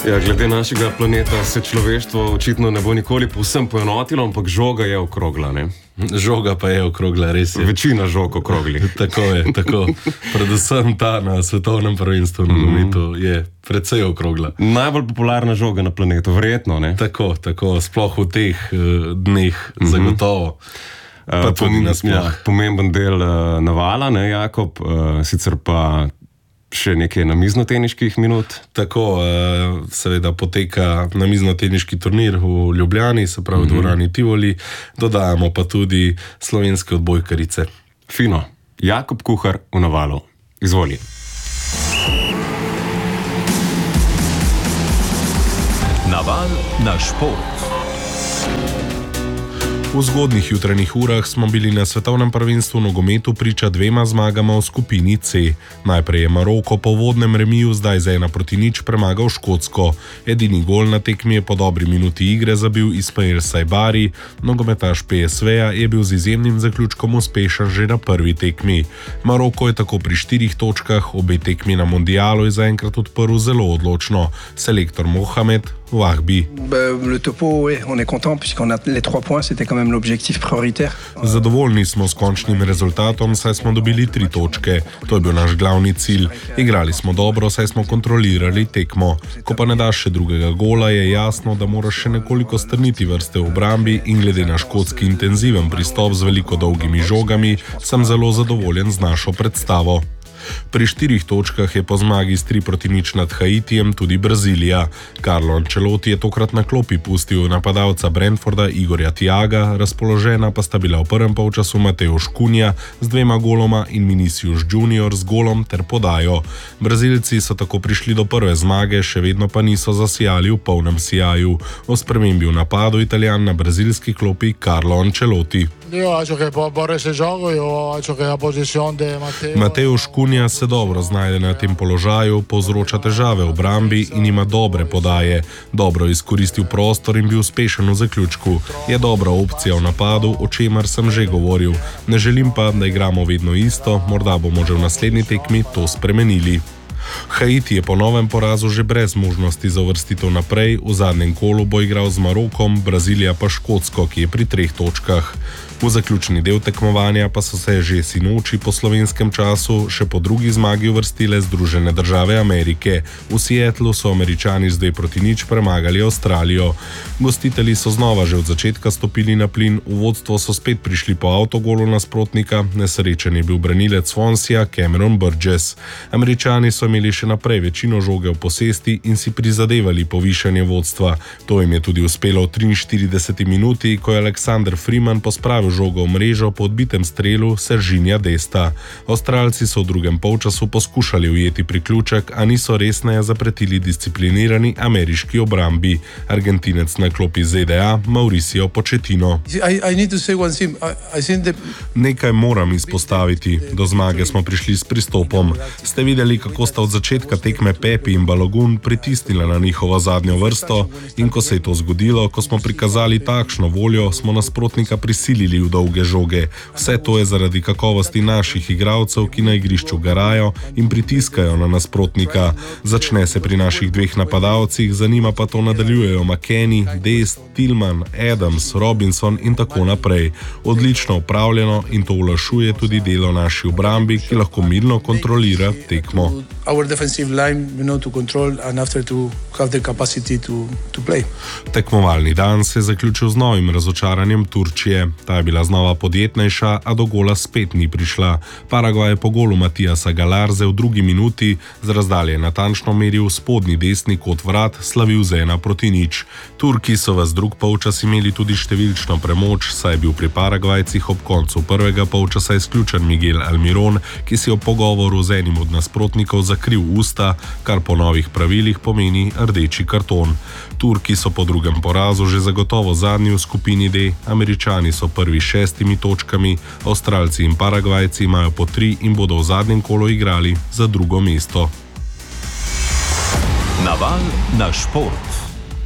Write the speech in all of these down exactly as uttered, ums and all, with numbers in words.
Ja, glede našega planeta se človeštvo očitno ne bo nikoli povsem poenotilo, ampak žoga je okrogla, ne? Žoga pa je okrogla, res je. Večina žog okrogli. Tako je, tako. Predvsem ta na svetovnem prvenstvu na nogometu je precej okrogla. Najbolj popularna žoga na planetu, verjetno, ne? Tako, tako, sploh v teh uh, dneh, mm-hmm. zagotovo. Pa uh, tudi pom nasploh. Ja, pomemben del uh, navala, ne, Jakob, uh, sicer pa še nekaj namiznoteniških minut. Tako, uh, seveda poteka namiznoteniški turnir v Ljubljani, se pravi v mm-hmm. dvorani Tivoli, dodajamo pa tudi slovenske odbojkarice. Fino. Jakob Kuhar v navalu. Izvoli. Naval na šport. V zgodnjih jutranjih urah smo bili na svetovnem prvenstvu v nogometu priča dvema zmagama v skupini C. Najprej je Maroko po vodnem remiju zdaj z ena proti nič premagal Škotsko. Edini gol na tekmi je po dobri minuti igre zabil Ismail Sajbari, nogometaš P S V-ja je bil z izjemnim zaključkom uspešen že na prvi tekmi. Maroko je tako pri štirih točkah, obe tekmi na mondialu je zaenkrat odprl zelo odločno. Selektor Mohamed Wahbi. Le topo, oui, on est content puisqu'on a les trois points, c'était quand même l'objectif prioritaire. Zadovoljni smo s končnim rezultatom, saj smo dobili tri točke. To je bil naš glavni cilj. Igrali smo dobro, saj smo kontrolirali tekmo. Ko pa ne daš še drugega gola, je jasno, da moraš še nekoliko strniti vrste v obrambi in glede na škotski intenziven pristop z veliko dolgimi žogami, sem zelo zadovoljen z našo predstavo. Pri štirih točkah je po zmagi s tri proti nič nad Haitijem tudi Brazilija. Carlo Ancelotti je tokrat na klopi pustil napadalca Brentforda Igorja Thiaga, razpoložena pa sta bila v prvem polčasu Mateusz Cunha z dvema goloma in Vinicius Junior z golom ter podajo. Brazilci so tako prišli do prve zmage, še vedno pa niso zasijali v polnem sijaju. O spremembi v napadu Italijan na brazilski klopi Carlo Ancelotti. Mateusz Cunha se dobro znajde na tem položaju, povzroča težave v obrambi in ima dobre podaje. Dobro izkoristil prostor in bil uspešen v zaključku. Je dobra opcija v napadu, o čemer sem že govoril. Ne želim pa, da igramo vedno isto, morda bomo že v naslednji tekmi to spremenili. Haiti je po novem porazu že brez možnosti za uvrstitev naprej, v zadnjem kolu bo igral z Marokom, Brazilija pa Škotsko, ki je pri treh točkah. V zaključni del tekmovanja pa so se že sinoči po slovenskem času še po drugi zmagi uvrstile Združene države Amerike. V Seattlu so Američani z dve proti nič premagali Avstralijo. Gostitelji so znova že od začetka stopili na plin, v vodstvo so spet prišli po avtogolu nasprotnika, nesrečen je bil branilec Swansea Cameron Burgess. Američani so imeli še naprej večino žoge v posesti in si prizadevali povišanje vodstva. To jim je tudi uspelo v triinštirideseti minuti, ko je Alexander Freeman pospravil žogo v mrežo po odbitem strelu Serginja Desta. Avstralci so v drugem polčasu poskušali ujeti priključek, a niso resneje zapretili disciplinirani ameriški obrambi. Argentinec na klopi Z D A Mauricio Pochettino. I, I need to say one thing. I, I think that... Nekaj moram izpostaviti. Do zmage smo prišli s pristopom. Ste videli, kako sta od začetka tekme Pepi in Balogun pritisnila na njihovo zadnjo vrsto in ko se je to zgodilo, ko smo prikazali takšno voljo, smo nasprotnika prisilili v dolge žoge. Vse to je zaradi kakovosti naših igralcev, ki na igrišču garajo in pritiskajo na nasprotnika. Začne se pri naših dveh napadalcih, za njima pa to nadaljujejo McKennie, Dest, Tillman, Adams, Robinson in tako naprej. Odlično upravljeno in to olajšuje tudi delo naši obrambi, ki lahko mirno kontrolira tekmo. Our defensive line, you know, to control and after to have the capacity to, to play. Tekmovalni dan se je zaključil z novim razočaranjem Turčije. Ta je bila znova podjetnejša, a do gola spet ni prišla. Paragvaj je po golu Matijasa Galarze v drugi minuti z razdalje natančno meril spodnji desni kot vrat, slavil z ena proti nič. Turki so vas drug polčas imeli tudi številčno premoč, saj je bil pri Paragvajcih ob koncu prvega polčasa izključen Miguel Almiron, ki si ob pogovoru z enim od nasprotnikov zakril usta, kar po novih pravilih pomeni rdeči karton. Turki so po drugem porazu že zagotovo zadnji v skupini D, Američani so prvi s šestimi točkami, Avstralci in Paragvajci imajo po tri in bodo v zadnjem kolu igrali za drugo mesto. Naval na šport.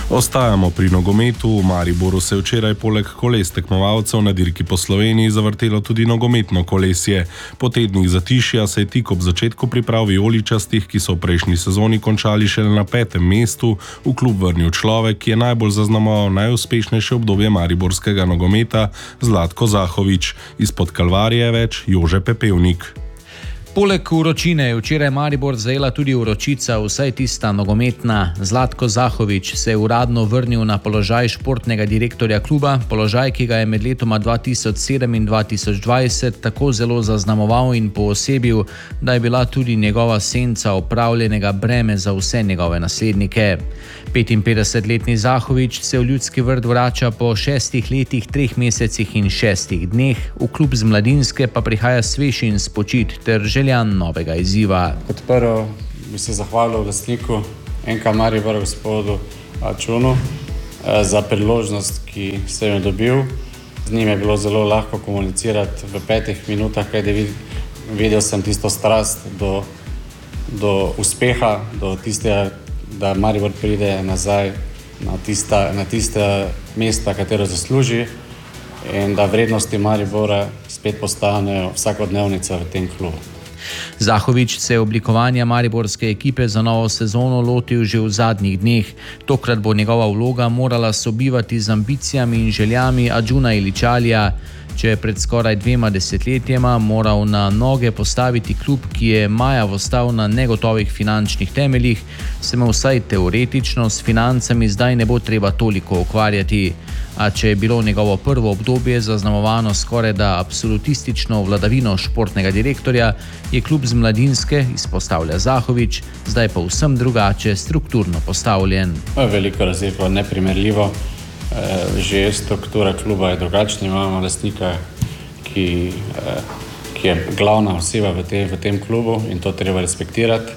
Ostajamo pri nogometu. V Mariboru se je včeraj poleg koles tekmovalcev na dirki po Sloveniji zavrtelo tudi nogometno kolesje. Po tednih zatišja se je tik ob začetku priprav vijoličastih, ki so v prejšnji sezoni končali šele na petem mestu, v klub vrnil človek, ki je najbolj zaznamoval najuspešnejše obdobje mariborskega nogometa, Zlatko Zahovič. Izpod Kalvarije več Jože Pepevnik. Poleg vročine je včeraj Maribor zajela tudi vročica, vsaj tista nogometna. Zlatko Zahovič se je uradno vrnil na položaj športnega direktorja kluba, položaj, ki ga je med letoma dva tisoč sedem in dva tisoč dvajset tako zelo zaznamoval in poosebil, da je bila tudi njegova senca opravljenega breme za vse njegove naslednike. petinpetdesetletni Zahovič se v Ljudski vrt vrača po šestih letih, treh mesecih in šestih dneh, v klub z Mladinske pa prihaja svež in spočit ter željan novega izziva. Kot prvo bi se zahvalil lastniku N K Maribor, gospodu Čunu, za priložnost, ki sem jo dobil. Z njim je bilo zelo lahko komunicirati v petih minutah, kajti videl sem tisto strast do, do uspeha, do tistega, da Maribor pride nazaj na, tista, na tiste mesta, katero zasluži, in da vrednosti Maribora spet postanejo vsakodnevnica v tem klubu. Zahovič se je oblikovanja mariborske ekipe za novo sezono lotil že v zadnjih dneh. Tokrat bo njegova vloga morala sobivati z ambicijami in željami Adžuna Iličalija. Če je pred skoraj dvema desetletjema moral na noge postaviti klub, ki je majavo stal na negotovih finančnih temeljih, se mu vsaj teoretično s financami zdaj ne bo treba toliko ukvarjati. A če je bilo njegovo prvo obdobje zaznamovano skoraj da absolutistično vladavino športnega direktorja, je klub z Mladinske, izpostavlja Zahovič, zdaj pa vsem drugače strukturno postavljen. Veliko razliko, neprimerljivo. Že struktura kluba je drugačna, imamo lastnika, ki, ki je glavna oseba v, te, v tem klubu in to treba respektirati.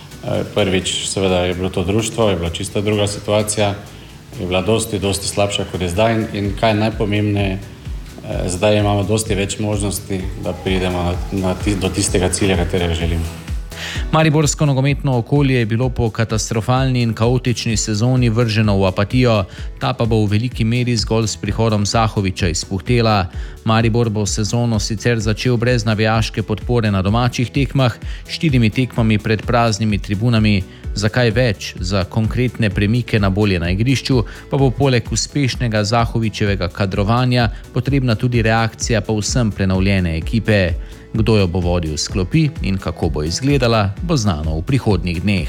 Prvič seveda je bilo to društvo, je bila čisto druga situacija, je bila dosti, dosti slabša kot je zdaj in kaj najpomembneje, zdaj imamo dosti več možnosti, da pridemo na, na, do tistega cilja, katerega želimo. Mariborsko nogometno okolje je bilo po katastrofalni in kaotični sezoni vrženo v apatijo, ta pa bo v veliki meri zgolj s prihodom Zahoviča izpuhtela. Maribor bo sezono sicer začel brez navijaške podpore na domačih tekmah, štirimi tekmami pred praznimi tribunami. Zakaj več? Za konkretne premike na bolje na igrišču pa bo poleg uspešnega Zahovičevega kadrovanja potrebna tudi reakcija povsem prenovljene ekipe. Kdo jo bo vodil s klopi in kako bo izgledala, bo znano v prihodnjih dneh.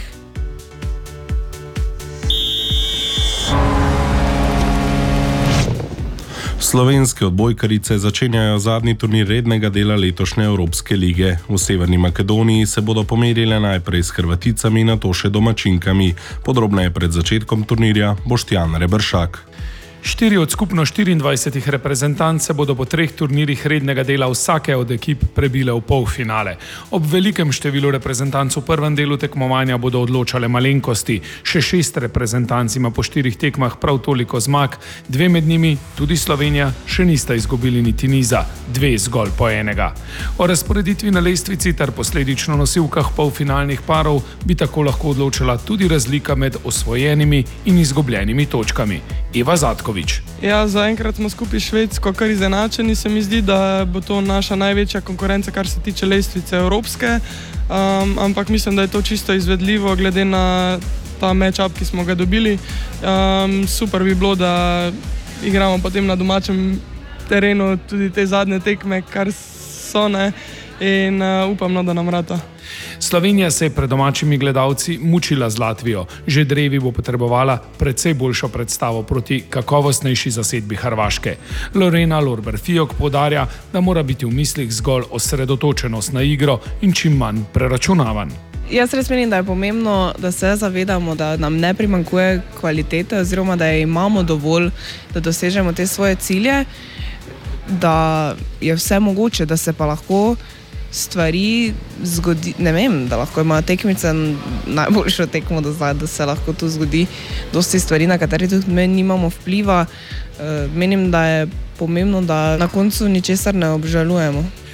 Slovenske odbojkarice začenjajo zadnji turnir rednega dela letošnje Evropske lige. V Severni Makedoniji se bodo pomerile najprej s Hrvaticami, nato še domačinkami. Podrobneje pred začetkom turnirja Boštjan Reberšak. Štiri od skupno štiriindvajsetih reprezentanc se bodo po treh turnirjih rednega dela vsake od ekip prebile v polfinale. Ob velikem številu reprezentanc v prvem delu tekmovanja bodo odločale malenkosti. Še šest reprezentanc ima po štirih tekmah prav toliko zmag, dve med njimi, tudi Slovenija, še nista izgubili niti niza, dve zgolj po enega. O razporeditvi na lestvici ter posledično nosilkah polfinalnih parov bi tako lahko odločala tudi razlika med osvojenimi in izgubljenimi točkami. Eva Zatko. Ja, zaenkrat smo skupaj Švedsko kar izenačeni, se mi zdi, da bo to naša največja konkurenca, kar se tiče lestvice evropske, um, ampak mislim, da je to čisto izvedljivo glede na ta match-up, ki smo ga dobili. Um, super bi bilo, da igramo potem na domačem terenu tudi te zadnje tekme, kar so, ne, in uh, upam, no, da nam rata. Slovenija se je pred domačimi gledalci mučila z Latvijo. Že drevi bo potrebovala precej boljšo predstavo proti kakovostnejši zasedbi Hrvaške. Lorena Lorber-Fijok poudarja, da mora biti v mislih zgolj osredotočenost na igro in čim manj preračunavan. Jaz res menim, da je pomembno, da se zavedamo, da nam ne primanjkuje kvalitete oziroma da imamo dovolj, da dosežemo te svoje cilje, da je vse mogoče, da se pa lahko stvari zgodi, ne vem, da lahko ima tekmica najboljšo tekmo do zdaj, da se lahko tu zgodi dosti stvari, na kateri tudi mi nimamo vpliva. Menim, da je pomembno, da na koncu ničesar ne obžalujemo.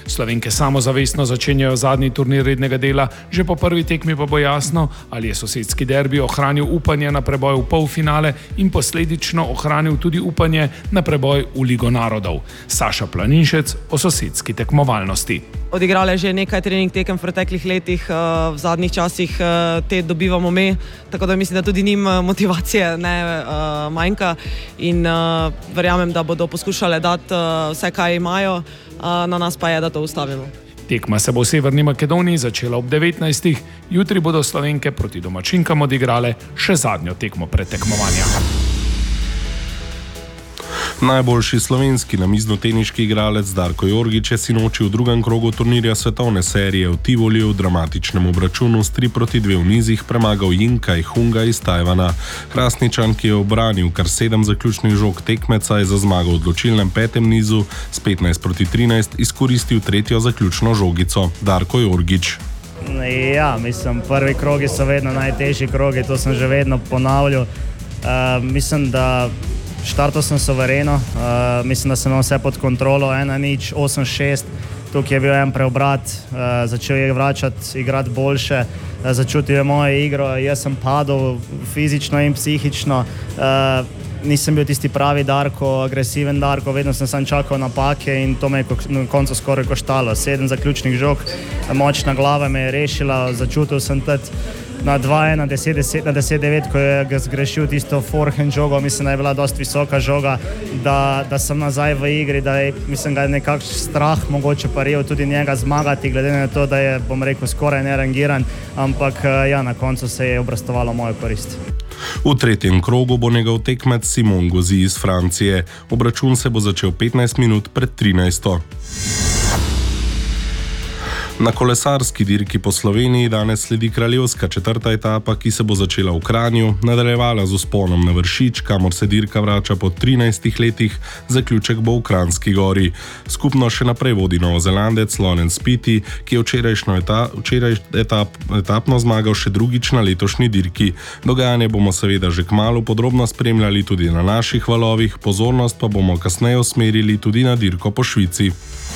Slovenke samozavestno začenjajo zadnji turnir rednega dela, že po prvi tekmi pa bo jasno, ali je sosedski derbi ohranil upanje na preboj v polfinale in posledično ohranil tudi upanje na preboj v Ligo narodov. Saša Planinšec o sosedski tekmovalnosti. Odigrale že nekaj trening tekem v preteklih letih, v zadnjih časih te dobivamo me, tako da mislim, da tudi njim motivacije ne manjka in verjamem, da bodo poskušale dati vse, kaj imajo, na nas pa je, da to ustavimo. Tekma se bo v Severni Makedoniji začela ob devetnajstih, jutri bodo Slovenke proti domačinkam odigrale še zadnjo tekmo predtekmovanja. Najboljši slovenski namiznoteniški igralec Darko Jorgić je sinoči v drugem krogu turnirja svetovne serije v Tivoliju v dramatičnem obračunu s tri proti dve v nizih premagal Jinkaj Hunga iz Tajvana. Hrastničan, ki je obranil kar sedem zaključnih žog tekmeca, je za zmago v odločilnem petem nizu s petnajst proti trinajst izkoristil tretjo zaključno žogico. Darko Jorgić. Ja, mislim, prvi krogi so vedno najtežji krogi, to sem že vedno ponavljal. Uh, mislim, da štartal sem suvereno, uh, mislim, da sem imel vse pod kontrolo, ena nič, osem šest, tukaj je bil en preobrat, uh, začel je vračati, igrati boljše, uh, začutil je mojo igro, jaz sem padal fizično in psihično, uh, nisem bil tisti pravi Darko, agresiven Darko, vedno sem sam čakal napake in to me je na koncu skoraj koštalo. Sedem zaključnih žog, močna glava me je rešila, začutil sem tudi na dva ena, deset deset, na deset devet, ko je ga zgrešil tisto forehand žogo, mislim, da je bila dosti visoka žoga, da, da sem nazaj v igri, da je, mislim, ga je nekakšen strah mogoče paril tudi njega zmagati, glede na to, da je, bom rekel, skoraj nerangiran, ampak ja, na koncu se je obrastovalo mojo korist. V tretjem krogu bo njegov tekmec Simon Gauzy iz Francije. Obračun se bo začel petnajst minut pred trinajsto. Na kolesarski dirki po Sloveniji danes sledi kraljevska četrta etapa, ki se bo začela v Kranju, nadaljevala z vzponom na Vršič, kamor se dirka vrača po trinajstih letih, zaključek bo v Kranjski gori. Skupno še naprej vodi Novozelandec Laurens Pity, ki je včerajšnjo eta, včeraj etap, etapno zmagal še drugič na letošnji dirki. Dogajanje bomo seveda že kmalu podrobno spremljali tudi na naših valovih, pozornost pa bomo kasneje usmerili tudi na dirko po Švici.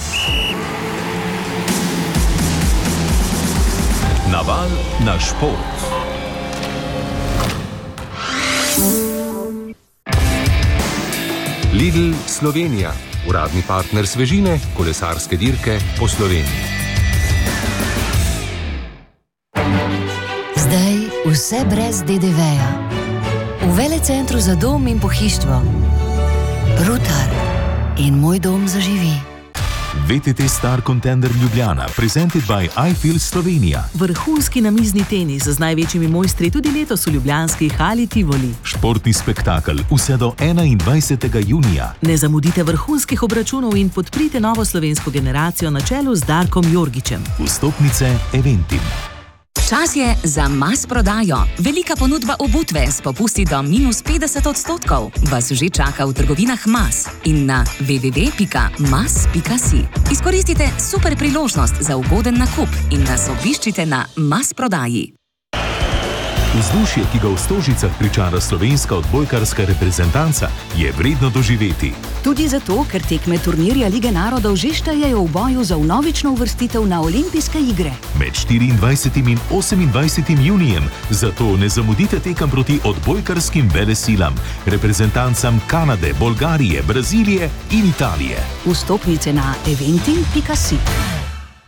Naval na šport. Lidl Slovenija, uradni partner svežine, kolesarske dirke po Sloveniji. Zdaj vse brez D D V-ja. V Velecentru za dom in pohištvo. Rutar in Moj dom zaživi. V T T Star Contender Ljubljana, presented by iFeel Slovenija. Vrhunski namizni tenis z največjimi mojstri tudi letos v ljubljanski hali Tivoli. Športni spektakel vse do enaindvajsetega junija. Ne zamudite vrhunskih obračunov in podprite novo slovensko generacijo na čelu z Darkom Jorgićem. Vstopnice Eventim. Čas je za Mas prodajo. Velika ponudba obutve s popusti do minus petdeset odstotkov vas že čaka v trgovinah Mas in na w w w pika mas pika si. Izkoristite super priložnost za ugoden nakup in nas obiščite na Mas prodaji. Vzdušje, ki ga v Stožicah pričara slovenska odbojkarska reprezentanca, je vredno doživeti. Tudi zato, ker tekme turnirja Lige narodov že štejejo v boju za vnovično uvrstitev na olimpijske igre. Med štiriindvajsetim in osemindvajsetim junijem, zato ne zamudite tekem proti odbojkarskim velesilam, reprezentancam Kanade, Bolgarije, Brazilije in Italije. Vstopnice na eventim pika si.